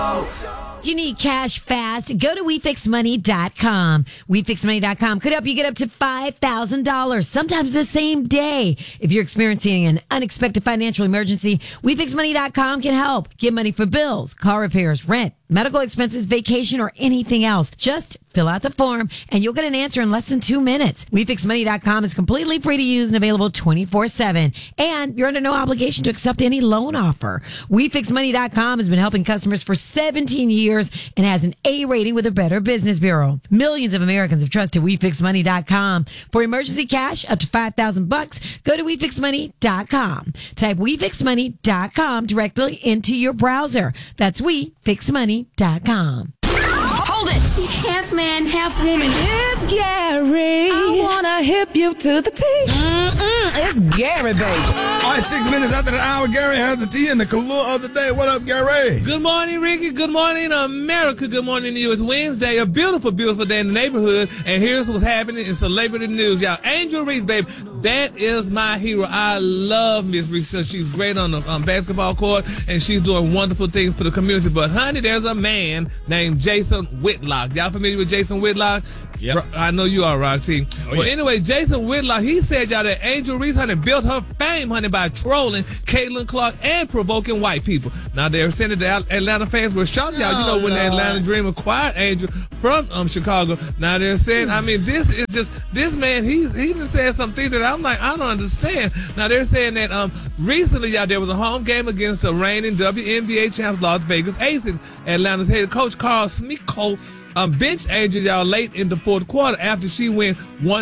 Do you need cash fast? Go to WeFixMoney.com. WeFixMoney.com could help you get up to $5,000, sometimes the same day. If you're experiencing an unexpected financial emergency, WeFixMoney.com can help. Get money for bills, car repairs, rent, medical expenses, vacation, or anything else. Just fill out the form and you'll get an answer in less than 2 minutes. WeFixMoney.com is completely free to use and available 24/7. And you're under no obligation to accept any loan offer. WeFixMoney.com has been helping customers for 17 years and has an A rating with the Better Business Bureau. Millions of Americans have trusted WeFixMoney.com. For emergency cash up to $5,000, go to WeFixMoney.com. Type WeFixMoney.com directly into your browser. That's WeFixMoney.com. Hold it! He's half man, half woman. It's Gary. I wanna hip you to the T. It's Gary, baby. All right, 6 minutes after the hour, Gary has the tea and the color of the day. What up, Gary? Good morning, Ricky. Good morning, America. Good morning to you. It's Wednesday, a beautiful, beautiful day in the neighborhood. And here's what's happening in celebrity news, y'all. Angel Reese, baby, that is my hero. I love Miss Reese. She's great on the basketball court, and she's doing wonderful things for the community. But, honey, there's a man named Jason Whitlock. Y'all familiar with Jason Whitlock? Yep. I know you are, Roxy. Well, anyway, Jason Whitlock, he said, y'all, that Angel Reese, honey, built her fame, honey, by trolling Caitlin Clark and provoking white people. Now, they're saying that the Atlanta fans were shocked, y'all. You know, when the Atlanta Dream acquired Angel from Chicago. Now, they're saying, I mean, this is just, this man, he just said some things that I'm like, I don't understand. Now, they're saying that recently, y'all, there was a home game against the reigning WNBA champs, Las Vegas Aces. Atlanta's head coach, Carl Smiko, benched Angel, y'all, late in the fourth quarter after she went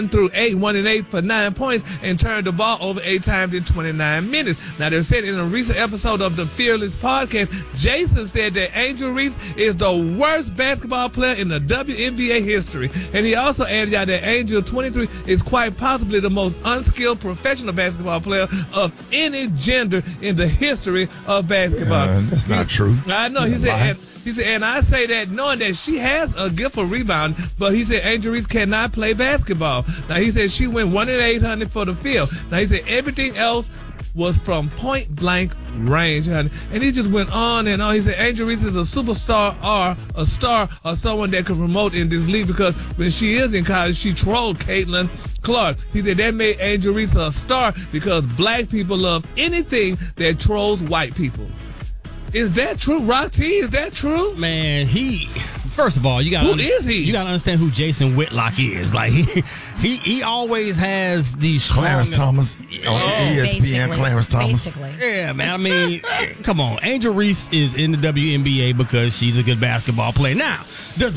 1-8 for 9 points and turned the ball over 8 times in 29 minutes. Now, they're saying in a recent episode of the Fearless podcast, Jason said that Angel Reese is the worst basketball player in the WNBA history. And he also added, y'all, that Angel 23 is quite possibly the most unskilled professional basketball player of any gender in the history of basketball. That's not true. I know. He said, and I say that knowing that she has a gift for rebound, but he said Angel Reese cannot play basketball. Now, he said she went 1-800 for the field. Now, he said everything else was from point blank range, honey. And he just went on and on. He said Angel Reese is a superstar or a star or someone that can promote in this league because when she is in college, she trolled Caitlin Clark. He said that made Angel Reese a star because black people love anything that trolls white people. Is that true, Roxy? Is that true? Man, first of all, you got who is he? You got to understand who Jason Whitlock is. Like he always has these Clarence Thomas on ESPN. Clarence Thomas. Basically. Yeah, man. I mean, come on. Angel Reese is in the WNBA because she's a good basketball player. Now, does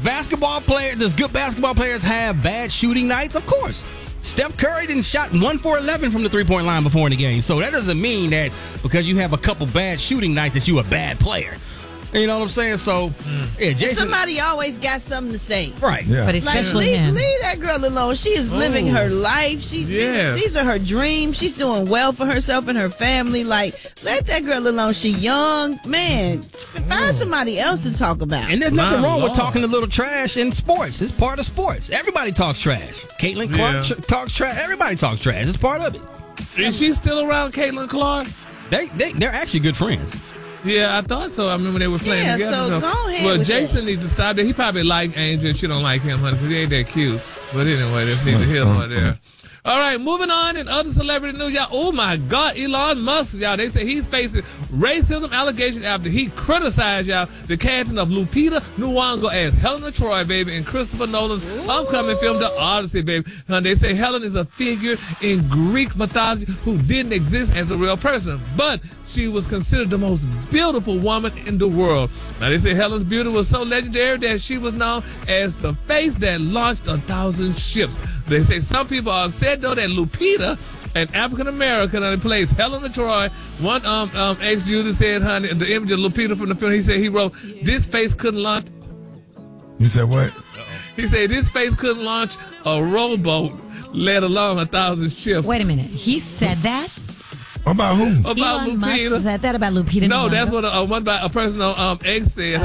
good basketball players have bad shooting nights? Of course. Steph Curry didn't shot 1 for 11 from the three-point line before in the game. So that doesn't mean that because you have a couple bad shooting nights that you a bad player. You know what I'm saying? So, yeah, Jason. Somebody always got something to say. Right. Yeah. But especially leave that girl alone. She is living her life. These are her dreams. She's doing well for herself and her family. Like, let that girl alone. She young. Man, find somebody else to talk about. And there's nothing wrong with talking a little trash in sports. It's part of sports. Everybody talks trash. Caitlin Clark talks trash. Everybody talks trash. It's part of it. Is she still around, Caitlin Clark? They're actually good friends. Yeah, I thought so. I remember they were playing together. So go ahead. Well, with Jason needs to stop that. He probably like Angel. She don't like him, honey, because he ain't that cute. But anyway, that's neither here nor there. All right, moving on in other celebrity news, y'all. Oh, my God, Elon Musk, y'all. They say he's facing racism allegations after he criticized, y'all, the casting of Lupita Nyong'o as Helena Troy, baby, in Christopher Nolan's upcoming film, The Odyssey, baby. They say Helen is a figure in Greek mythology who didn't exist as a real person, but she was considered the most beautiful woman in the world. Now, they say Helen's beauty was so legendary that she was known as the face that launched 1,000 ships. They say some people are upset, though, that Lupita, an African-American, who plays Helena Troy, one ex-user said, honey, the image of Lupita from the film, he said he wrote, this face couldn't launch. You said what? He said this face couldn't launch a rowboat, let alone 1,000 ships. Wait a minute. He said that? About who? About Elon Lupita. Musk said that about Lupita? No, Nyong'o? that's what a person on X said.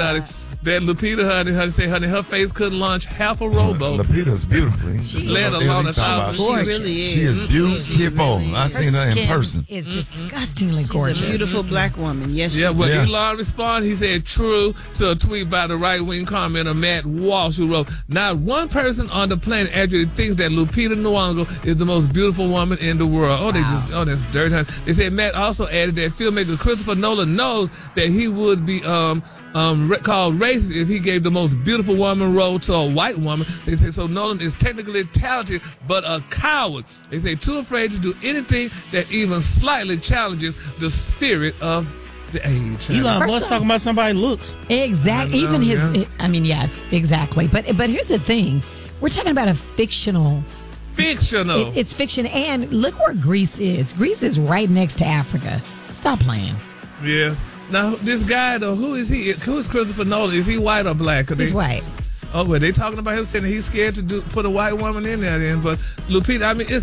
that Lupita, honey, her face couldn't launch half a rowboat. Lupita's beautiful. Let alone a thousand. She really is. She is beautiful. I seen her in person. Is disgustingly gorgeous. She's a beautiful black woman. Yes. Yeah, well, Elon responded. He said true to a tweet by the right-wing commenter Matt Walsh, who wrote, "Not one person on the planet actually thinks that Lupita Nyong'o is the most beautiful woman in the world." That's dirty. Honey. They said Matt also added that filmmaker Christopher Nolan knows that he would be called racist if he gave the most beautiful woman role to a white woman. They say so Nolan is technically talented but a coward. They say too afraid to do anything that even slightly challenges the spirit of the age. Elon Musk talking about somebody's looks. Exactly. Even his. Yeah. I mean, yes, exactly. But here's the thing: we're talking about a fictional. It's fiction, and look where Greece is. Greece is right next to Africa. Stop playing. Yes. Now, this guy, though, who is he? Who is Christopher Nolan? Is he white or black? He's white. Oh, well, they talking about him saying that he's scared to put a white woman in there then. But Lupita, I mean,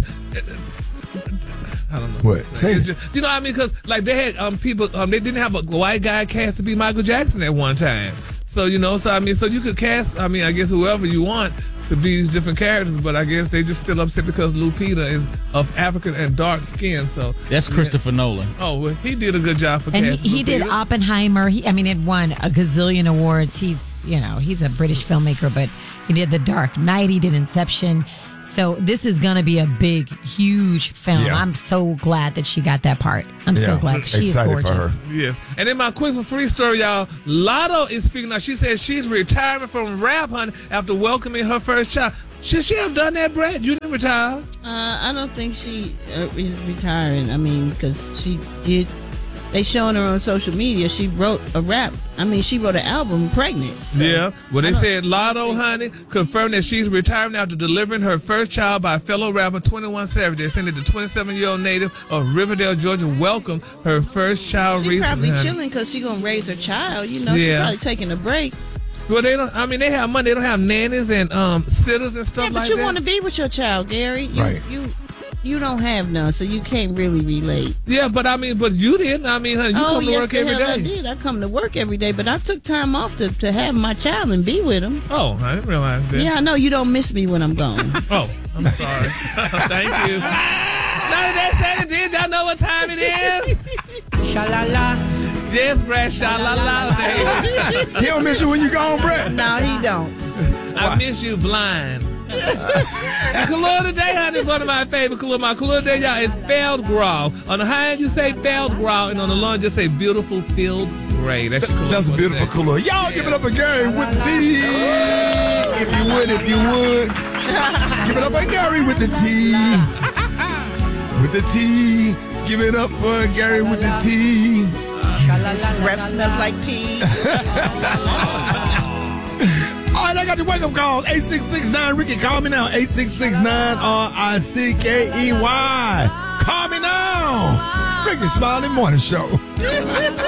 I don't know. What? Say it. You know what I mean? Because, like, they had people, they didn't have a white guy cast to be Michael Jackson at one time. So, you know, so you could cast, I guess whoever you want to be these different characters, but I guess they just still upset because Lupita is of African and dark skin. So that's Christopher Nolan. Oh, well, he did a good job for casting. And he did Oppenheimer. It won a gazillion awards. He's a British filmmaker, but he did The Dark Knight. He did Inception. So this is going to be a big, huge film. Yeah. I'm so glad that she got that part. I'm so glad. She is gorgeous. For her. Yes. And then my quick for free story, y'all. Lotto is speaking now. She says she's retiring from rap, honey, after welcoming her first child. Should she have done that, Brad? You didn't retire? I don't think she is retiring. Because she did. They showing her on social media. She wrote a rap. She wrote an album pregnant. So yeah. Well, they said Lotto, honey, confirmed that she's retiring after delivering her first child by fellow rapper 21 Savage. They said that the 27-year-old native of Riverdale, Georgia, welcomed her first child recently. She's probably chilling because she's going to raise her child. She's probably taking a break. Well, they don't. They have money. They don't have nannies and sitters and stuff like that. But you want to be with your child, Gary. Right. You don't have none, so you can't really relate. Yeah, but you didn't. Honey, you come to work every day. I did. I come to work every day, but I took time off to have my child and be with him. Oh, I didn't realize that. Yeah, I know you don't miss me when I'm gone. Oh, I'm sorry. Thank you. None of that said it. Y'all know what time it is? Sha-la-la. Yes, Brad. Sha-la-la. He don't miss you when you gone, Brad? No, he don't. I miss you blind. The color today, honey, is one of my favorite color. My color today, y'all, is Feldgrau. On the high end, you say Feldgrau, and on the low end, just say beautiful field gray. That's your color. That's a beautiful color. Y'all give it up for Gary with the T. If you would. Give it up for Gary with the T. With the T. Give it up for Gary with the T. His breath smells like pee. All right, I got your wake-up calls. 8669 Ricky, call me now. 8669-RICKEY. Call me now. Ricky Smiley Morning Show.